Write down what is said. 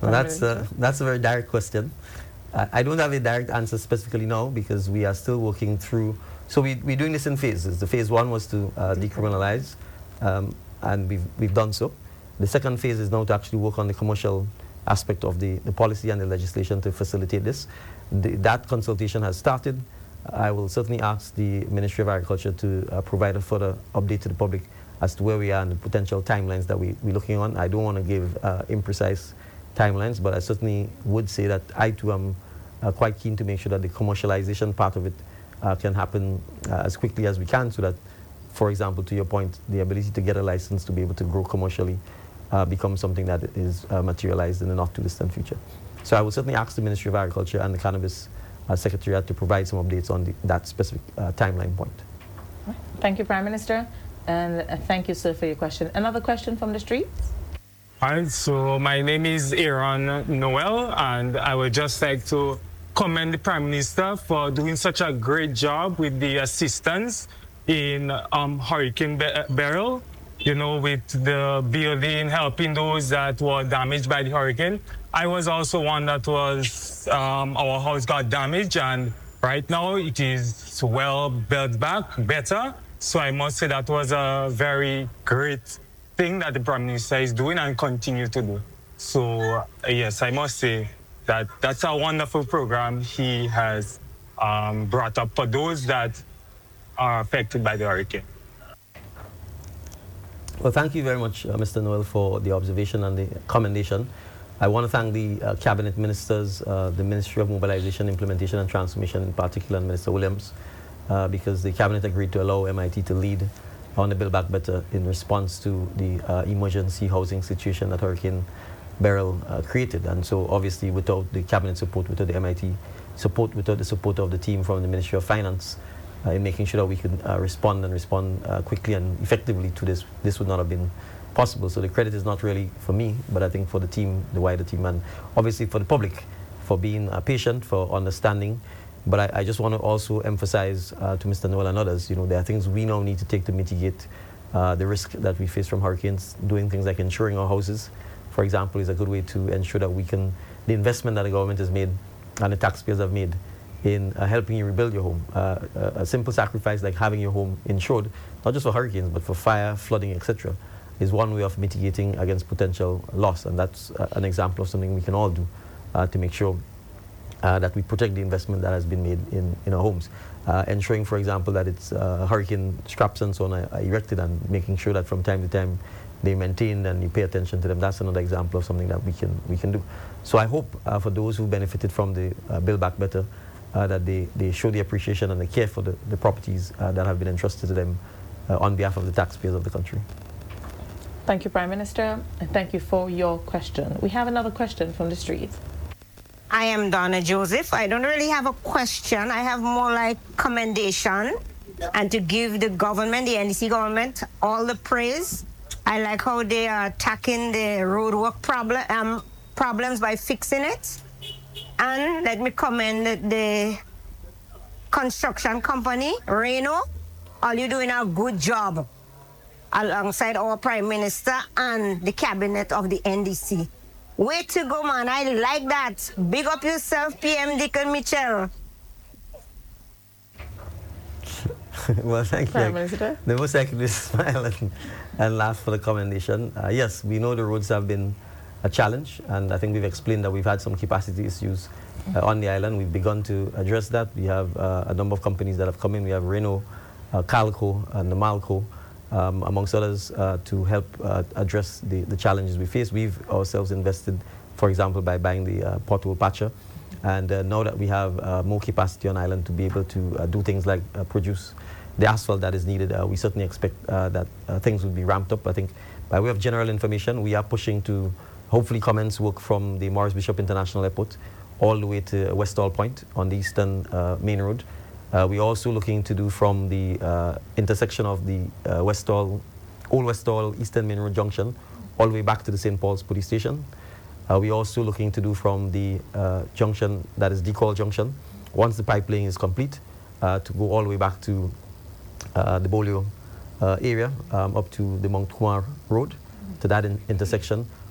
Well, that's a very direct question. I don't have a direct answer specifically now because we are still working through. So we're doing this in phases. The phase one was to decriminalize, and we've done so. The second phase is now to actually work on the commercial aspect of the policy and the legislation to facilitate this. That consultation has started. I will certainly ask the Ministry of Agriculture to provide a further update to the public as to where we are and the potential timelines that we're looking on. I don't want to give imprecise timelines, but I certainly would say that I too am quite keen to make sure that the commercialization part of it can happen as quickly as we can, so that, for example, to your point, the ability to get a license to be able to grow commercially becomes something that is materialized in the not too distant future. So I will certainly ask the Ministry of Agriculture and the Cannabis Secretariat to provide some updates on that specific timeline point. Thank you, Prime Minister, and thank you, sir, for your question. Another question from the streets? Hi, so my name is Aaron Noel, and I would just like to commend the Prime Minister for doing such a great job with the assistance in Hurricane Beryl, you know, with the building, helping those that were damaged by the hurricane. I was also one that was, our house got damaged, and right now it is well built back, better. So I must say that was a very great thing that the Prime Minister is doing and continue to do. So yes, I must say that that's a wonderful program he has brought up for those that are affected by the hurricane. Well, thank you very much, Mr. Noel, for the observation and the commendation. I want to thank the Cabinet Ministers, the Ministry of Mobilization, Implementation and Transformation in particular, and Minister Williams, because the Cabinet agreed to allow MIT to lead on the Build Back Better in response to the emergency housing situation that Hurricane Beryl created. And so obviously without the Cabinet support, without the MIT support, without the support of the team from the Ministry of Finance, in making sure that we could respond quickly and effectively to this would not have been possible. So the credit is not really for me, but I think for the team, the wider team, and obviously for the public for being patient, for understanding. But I just want to also emphasize to Mr. Noel and others, you know, there are things we now need to take to mitigate the risk that we face from hurricanes. Doing things like insuring our houses, for example, is a good way to ensure that we can, the investment that the government has made and the taxpayers have made in helping you rebuild your home. A simple sacrifice like having your home insured, not just for hurricanes, but for fire, flooding, etc., is one way of mitigating against potential loss. And that's an example of something we can all do to make sure that we protect the investment that has been made in our homes. Ensuring, for example, that it's hurricane straps and so on are erected, and making sure that from time to time they're maintained and you pay attention to them. That's another example of something that we can do. So I hope for those who benefited from the Build Back Better, that they show the appreciation and the care for the properties that have been entrusted to them on behalf of the taxpayers of the country. Thank you, Prime Minister, and thank you for your question. We have another question from the street. I am Donna Joseph. I don't really have a question. I have more like commendation and to give the government, the NDC government, all the praise. I like how they are attacking the roadwork problems by fixing it. And let me commend the construction company, Reno. All you doing a good job alongside our Prime Minister and the cabinet of the NDC. Way to go, man. I like that. Big up yourself, PM Dickon Mitchell. Well, thank you. Prime Minister. The most I can do is smile and laugh for the commendation. Yes, we know the roads have been a challenge, and I think we've explained that we've had some capacity issues on the island. We've begun to address that. We have a number of companies that have come in. We have Reno, Calco, and Namalco, amongst others, to help address the challenges we face. We've ourselves invested, for example, by buying the pothole patcher. And now that we have more capacity on island to be able to do things like produce the asphalt that is needed, we certainly expect that things will be ramped up. I think by way of general information, we are pushing to hopefully commence work from the Morris Bishop International Airport all the way to Westall Point on the eastern main road. We're also looking to do from the intersection of the Old Westall Eastern Main Road Junction all the way back to the St. Paul's Police Station. We're also looking to do from the junction that is Decal Junction, once the pipe laying is complete, to go all the way back to the Bolio area, up to the Mount Kumar Road, to that intersection,